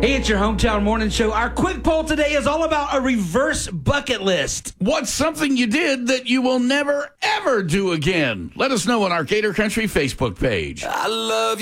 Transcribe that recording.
Hey, it's your hometown morning show. Our quick poll today is all about a reverse bucket list. What's something you did that you will never, ever do again? Let us know on our Gator Country Facebook page. I love